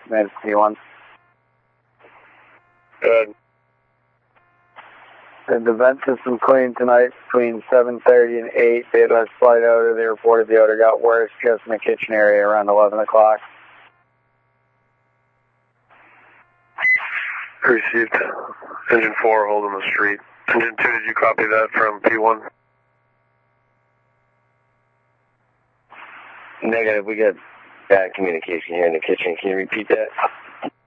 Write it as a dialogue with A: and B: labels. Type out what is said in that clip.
A: That's P1.
B: Good.
A: The vent system cleaned tonight between 7:30 and 8. They had a slight odor. They reported the odor got worse just in the kitchen area around 11 o'clock.
B: Received. Engine 4 holding the street. Engine 2, did you copy that from P1?
C: Negative. We got bad communication here in the kitchen. Can you repeat that?